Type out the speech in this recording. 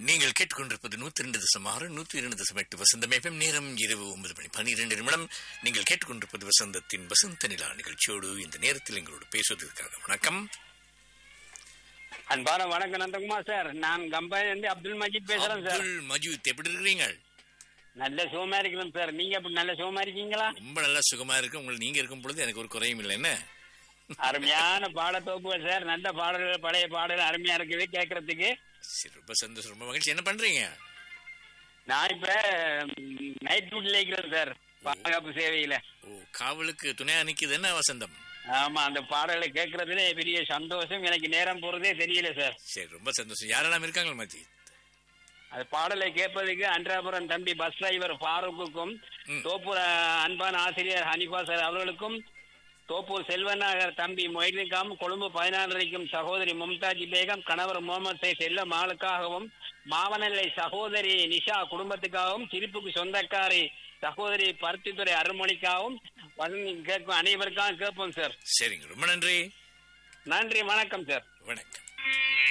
நீங்கள் கேட்டுக்கொண்டிருப்பது 102.6 102.8 வசந்தம் FM. நேரம் இரவு 9:12. நீங்கள் கேட்டுக்கொண்டிருப்பது வசந்தத்தின் வசந்த நிலா நிகழ்ச்சியோடு இந்த நேரத்தில் எங்களோடு பேசுவதற்காக வணக்கம். அன்பான வணக்கம் நந்தகுமார் சார். நான் கம்பெனி அப்துல் மஜீத் பேசுறேன் சார். அப்துல் மஜீத், எப்படி இருக்கிறீங்க? நல்ல சுகமா இருக்கிறேன் சார். நீங்க அப்படி நல்ல சுகமா இருக்கீங்களா? ரொம்ப நல்லா சுகமா இருக்கு. உங்களுக்கு நீங்க இருக்கும் பொழுது எனக்கு ஒரு குறையும் இல்லை. என்ன அருமையான பாடத்தோப்புகள் சார். நல்ல பாடல்கள், பழைய பாடல்கள் அருமையா இருக்குது கேட்கறதுக்கு. சரி, ரொம்ப சந்தோஷம், ரொம்ப மகிழ்ச்சி. என்ன பண்றீங்க? நான் இப்ப நைட் டியூட்டில இருக்கிறேன் சார், பாதுகாப்பு சேவையில. ஓ, காவலுக்கு துணையா நிக்குது என்ன வசந்தம்? ஆமா, அந்த பாடல்களை கேட்கறதுல பெரிய சந்தோஷம். எனக்கு நேரம் போறதே தெரியல சார். சரி, ரொம்ப சந்தோஷம். யாரெல்லாம் இருக்காங்க மஜீத்? அது பாடலை கேட்பதுக்கு அன்றாபுரம் தம்பி பஸ் டிரைவர் ஃபாரூக்குக்கும், தோப்பூர் அன்பான ஆசிரியர் ஹனிஃபா சார் அவர்களுக்கும், தோப்பூர் செல்வநகர் தம்பி மொய்தீன்காம், கொழும்பு 14 சகோதரி மும்தாஜ் பேகம், கணவர் முகமது செல்ல மாலுக்காகவும், மாவனல்லை சகோதரி நிஷா குடும்பத்துக்காகவும், சிரிப்புக்கு சொந்தக்காரி சகோதரி பருத்தித்துறை அருள்மொழிக்காகவும் கேட்கும் அனைவருக்காகவும் கேட்போம் சார். சரிங்க, ரொம்ப நன்றி. நன்றி, வணக்கம் சார். வணக்கம்.